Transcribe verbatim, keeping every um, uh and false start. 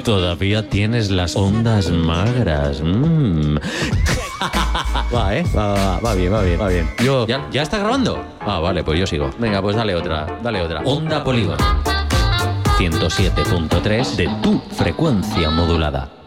Todavía tienes las ondas magras. Mm. Va, ¿eh? Va, va, va bien, va bien, va bien. Yo... ¿Ya, ¿Ya está grabando? Ah, vale, pues yo sigo. Venga, pues dale otra, dale otra. Onda Polígono. ciento siete punto tres de tu frecuencia modulada.